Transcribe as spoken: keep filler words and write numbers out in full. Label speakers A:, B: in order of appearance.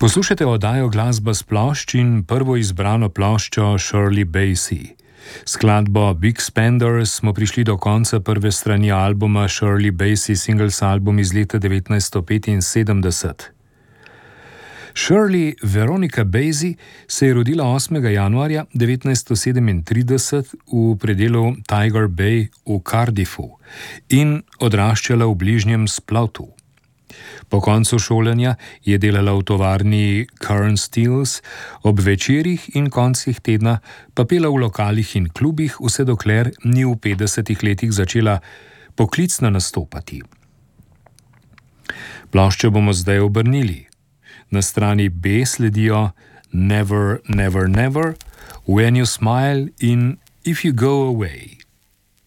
A: Poslušajte oddajo Glasba s plošč in prvo izbrano ploščo Shirley Bassey. Skladbo Big Spender smo prišli do konca prve strani albuma Shirley Bassey Singles album iz leta devetnajststo petinsedemdeset. Shirley Veronica Bassey se je rodila osmega januarja devetnajststo sedemintrideset v predelu Tiger Bay v Cardiffu in odraščala v bližnjem Sploutu. Po koncu šolanja je delala v tovarni Kern Steels, ob večerih in koncih tedna pa pela v lokalih in klubih, vse dokler ni v petdesetih letih začela poklicno nastopati. Ploščo bomo zdaj obrnili. Na strani B sledijo Never, Never, Never, When You Smile in If You Go Away.